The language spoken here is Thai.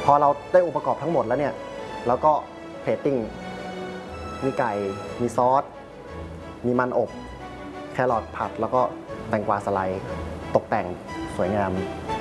อเราได้องค์ประกอบทั้งหมดแล้วเนี่ยแล้วก็เพลตติ้งมีไก่มีซอสมีมันอบแครอทผัดแล้วก็แตงกวาสไลด์ตกแต่งสวยงาม